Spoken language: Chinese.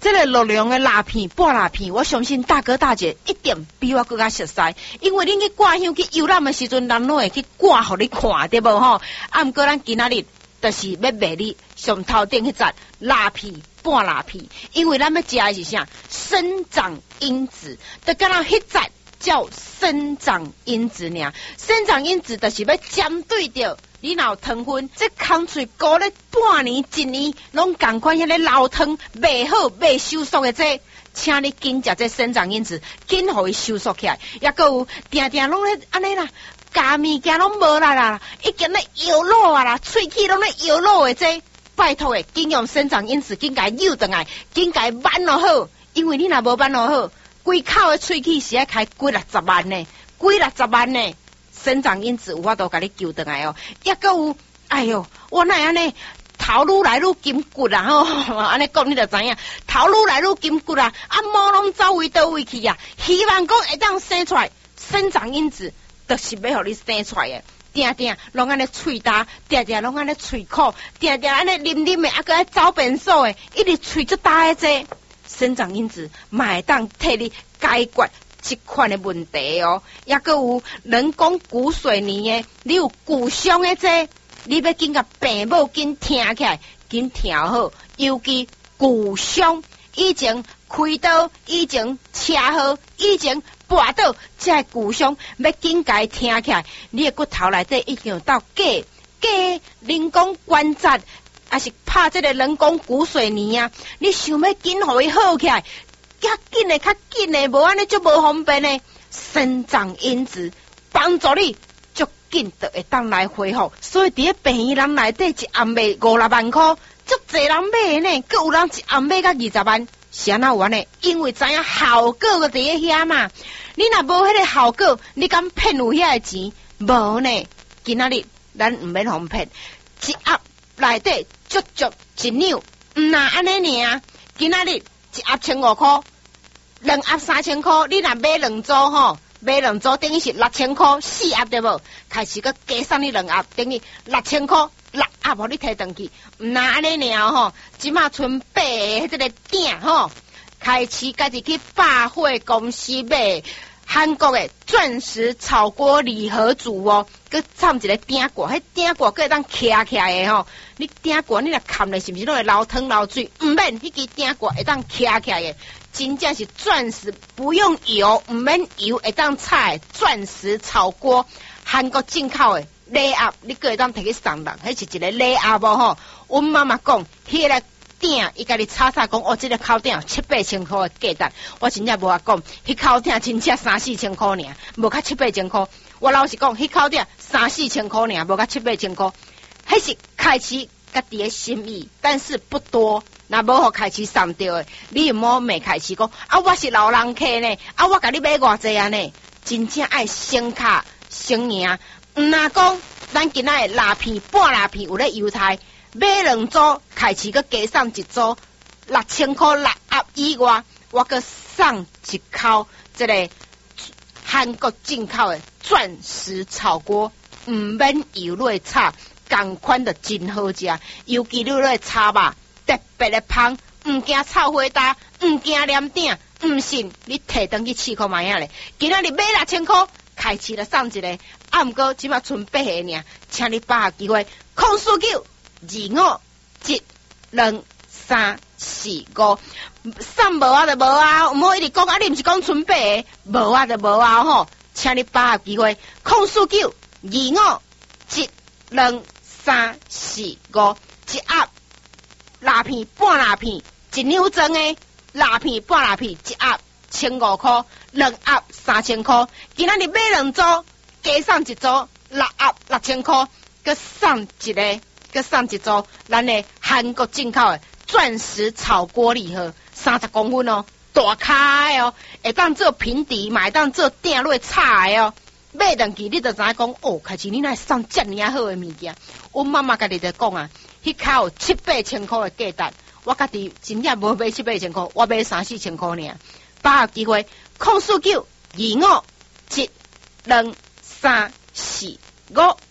这个陆良的蜡片、半蜡片，我相信大哥大姐一定比我更加熟悉，因为恁去挂香去游览的时阵，人拢会去挂互你看，对无吼？啊，毋过咱今仔日就是要卖你上头顶迄只蜡片、半蜡片，因为咱要食的是啥？生长因子，就敢若迄只叫生长因子尔。生长因子就是要针对着。你若有糖分，这空喙膏咧半年、一年，拢共款迄个老汤未好、未收缩的这，请你紧食这生长因子，紧互伊收缩起来。也个有定定拢咧安尼啦，加物件拢无啦，已经咧摇落啊啦，喙齿拢咧摇落的这，拜托诶，紧用生长因子，紧甲诱转来，紧甲挽落好，因为你若无挽落好，规口的喙齿是爱开几60万呢，几60万呢。生长因子有法度甲你救倒来哦，也个有，哎哟，我哪安尼头愈来愈金骨啦吼，安尼讲你就知影，头愈来愈金骨啦，啊毛拢走位倒位去啊，希望讲会当生出来，生长因子就是要互你生出来的，定定拢安尼喙焦，定定拢安尼喙苦，定定安尼啉啉的，啊个爱走便所的，一直喙足大的这生长因子，嘛会当替你解决。这款的问题哦，也个有人工骨髓泥的，你有骨伤的这，你要紧甲病某紧听起来，紧调好，尤其骨伤，以前开刀，以前车祸，以前跋倒，这骨伤要紧甲听起来，你的骨头内底已经有到假人工关节，还是拍这个人工骨髓泥啊，你想要紧互伊好起来。较紧的，无安尼就无方便的。生长因子帮助你足紧就会当来恢复，所以伫咧病院人内底一暗卖5-6万块，足侪人买呢，佮有人一暗卖到20万，是安那有安尼？因为知影效果个伫咧遐嘛。你若无迄个效果，你敢骗有遐个钱？无呢。今仔日咱毋免互骗，一盒内底足一两，毋若安尼尔。今仔日一盒1500块。2盒3000块，你若买2组吼，买2组等于是6000块，4盒对无？开始佮加送你2盒，等于6000块，6盒互你摕回去。毋若安尼尔吼，即马剩8个迄个鼎吼，开始家己去百货公司买韩国的钻石炒锅礼盒组哦，佮掺一个鼎锅，迄鼎锅佮会当徛起来的吼。你鼎锅你若看咧是毋是拢会流汤流水？毋免，迄支鼎锅会当徛起来的。真正是钻石，不用油，唔免油，会当炒钻石炒锅，韩国进口的礼盒，你个会当摕去送人，迄是一个礼盒无吼。阮妈妈讲，迄个鼎，伊家己炒讲，哦，这个烤鼎7-8千块的价值，我真正无法讲，迄烤鼎真正3-4千块尔，无较7-8千块。我老实讲，迄烤鼎3-4千块尔，无较7-8千块，迄是开始家己的心意，但是不多。若无互开始送着的，你又莫骂开始讲啊！我是老人客呢，啊！我甲你买偌济啊呢？真正爱先卡先赢。毋若讲咱今仔的蜡片、半蜡片有咧犹太，买2组，开始佮加送1组，6000块6盒以外，我佮送1口这个韩国进口的钻石炒锅，毋免油落炒，共款的真好食，尤其你落炒吧。特别的香，毋惊臭火焦，毋惊黏鼎，毋信你摕回去试看卖啊咧。今仔日买6000块，开始了送一个，啊毋过即马剩8个尔，请你把握机会，04925123445，送无啊就无啊，毋好一直讲啊，你毋是讲剩8个，无啊就无啊吼，请你把握机会，04925123445，一盒。蜡片、半蜡片，1两装的蜡片、半蜡片，1盒1500块，2盒3000块。今仔日买2组，加送1组，6盒6000块，佮送一组，咱的韩国进口的钻石炒锅礼盒，30公分哦，大卡的哦，会当做平底，嘛会当做鼎落炒的哦。买回去你就知影讲，哦，开始你若送遮尔好的物件，阮妈妈家己在讲啊。迄口有7-8千块的价值，我家己真正无买7-8千块，我买3-4千块尔。把握机会，04925123445。